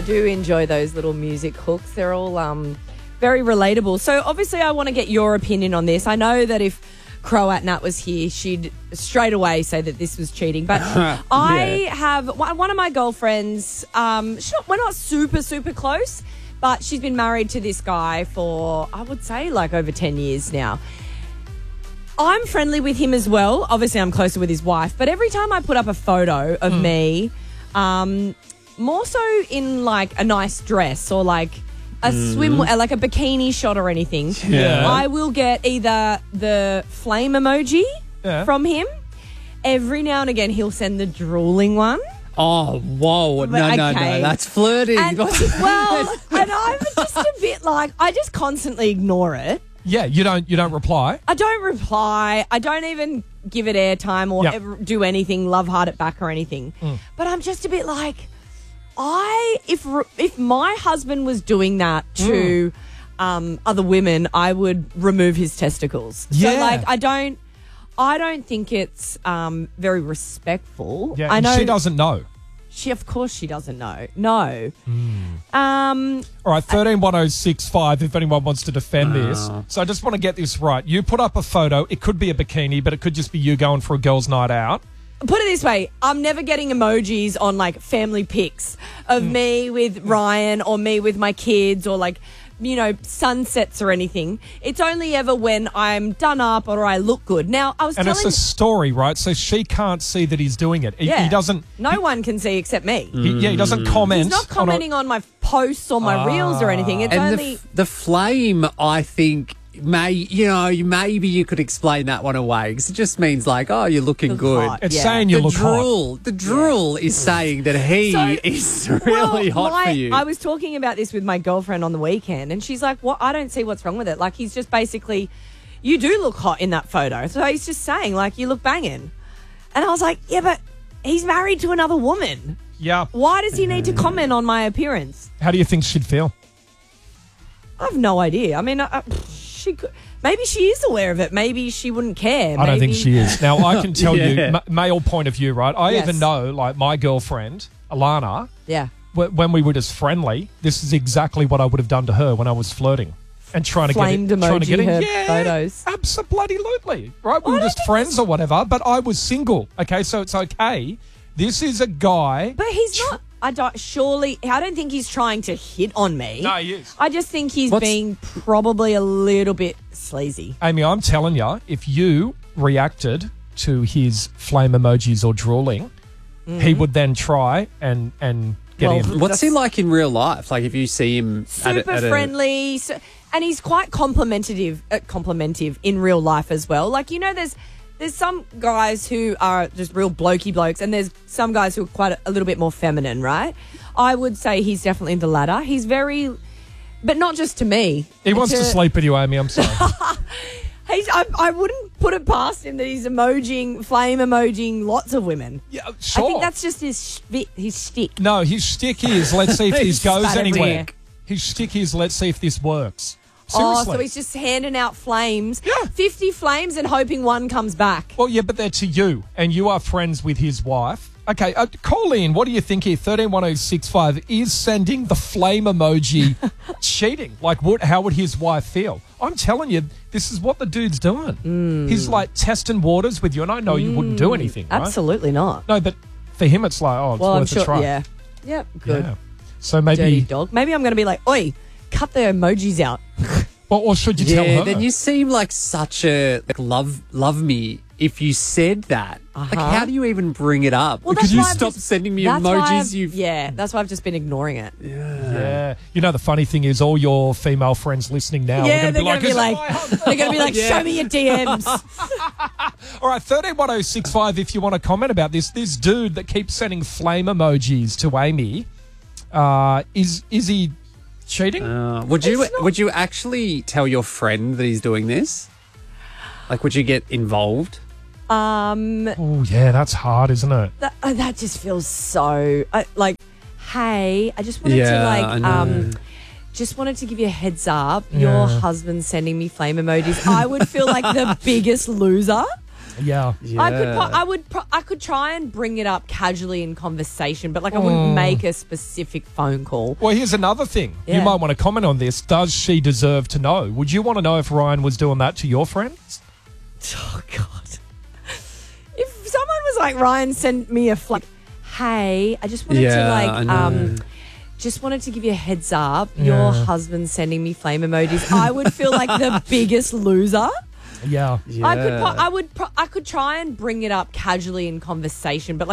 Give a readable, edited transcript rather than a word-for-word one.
do enjoy those little music hooks. They're all very relatable. So obviously I want to get your opinion on this. I know that if Croat Nat was here, she'd straight away say that this was cheating. But I have one of my girlfriends, we're not super, super close, but she's been married to this guy for, I would say, like over 10 years now. I'm friendly with him as well. Obviously, I'm closer with his wife. But every time I put up a photo of me, more so in like a nice dress or like a like a bikini shot or anything, I will get either the flame emoji from him. Every now and again, he'll send the drooling one. Oh, whoa. No, that's flirting. And, and I'm just a bit like, I just constantly ignore it. Yeah, you don't reply? I don't reply. I don't even give it airtime or ever do anything, love heart it back or anything. But I'm just a bit like, if my husband was doing that to other women, I would remove his testicles. Yeah. So like, I don't think it's very respectful. Yeah, I know she doesn't know. Of course she doesn't know. No. All right, 131065 if anyone wants to defend this. So I just want to get this right. You put up a photo. It could be a bikini, but it could just be you going for a girls' night out. Put it this way, I'm never getting emojis on like family pics of me with Ryan or me with my kids or like, you know, sunsets or anything. It's only ever when I'm done up or I look good. Now, I was telling... And it's a story, right? So she can't see that he's doing it. He doesn't... No one can see except me. He doesn't comment. He's not commenting on my posts or my reels or anything. It's and only... The flame, I think... maybe you could explain that one away because it just means like, oh, you're looking good. Hot, it's saying you look hot. The drool is saying that he is really hot for you. I was talking about this with my girlfriend on the weekend and she's like, "What? I don't see what's wrong with it. Like, he's just basically, you do look hot in that photo." So he's just saying like, you look banging. And I was like, yeah, but he's married to another woman. Yeah. Why does he need to comment on my appearance? How do you think she'd feel? I have no idea. I mean, maybe she is aware of it. Maybe she wouldn't care. I don't think she is. Now, I can tell you, male point of view, right? I even know, like, my girlfriend, Alana, when we were just friendly, this is exactly what I would have done to her when I was flirting and trying to get in. Photos. Absolutely. Right? We were just friends or whatever, but I was single. Okay, so it's okay. This is a guy. But he's not... I don't think he's trying to hit on me. No, he is. I just think he's being probably a little bit sleazy. Amy, I'm telling you, if you reacted to his flame emojis or drooling, he would then try and get in. What's he like in real life? Like if you see him super friendly, and he's quite complimentive in real life as well. Like, you know, there's some guys who are just real blokey blokes and there's some guys who are quite a little bit more feminine, right? I would say he's definitely the latter. He's very... But not just to me. He wants to sleep with you, Amy, I'm sorry. I wouldn't put it past him that he's flame emojing lots of women. Yeah, sure. I think that's just his shtick. No, his shtick is, let's see if this goes anywhere. His shtick is, let's see if this works. Seriously. So he's just handing out flames. Yeah. 50 flames and hoping one comes back. Well, yeah, but they're to you, and you are friends with his wife. Okay, call in. What do you think here? 131065 is sending the flame emoji cheating. Like, how would his wife feel? I'm telling you, this is what the dude's doing. He's like testing waters with you, and I know you wouldn't do anything, right? Absolutely not. No, but for him, it's like, it's worth a try. Yeah. Yep, good. Yeah. So maybe... Dirty dog. Maybe I'm going to be like, oi, cut the emojis out. Or should you tell her? Yeah, then you seem like such a love me if you said that. Like, how do you even bring it up? Well, because you stopped sending me emojis. That's why I've just been ignoring it. Yeah. You know, the funny thing is all your female friends listening now are going to be like, show me your DMs. All right, 131065 if you want to comment about this. This dude that keeps sending flame emojis to Amy, is he... cheating? Would you actually tell your friend that he's doing this? Like, would you get involved? Oh yeah, that's hard, isn't it? That just feels so like. Hey, I just wanted just wanted to give you a heads up. Your husband's sending me flame emojis. I would feel like the biggest loser. Yeah. I could try and bring it up casually in conversation, but I wouldn't make a specific phone call. Well, here's another thing. Yeah. You might want to comment on this. Does she deserve to know? Would you want to know if Ryan was doing that to your friends? Oh God! If someone was like, Ryan, send me a hey, I just wanted to just wanted to give you a heads up. Your husband's sending me flame emojis. I would feel like the biggest loser. Yeah. I could try and bring it up casually in conversation, but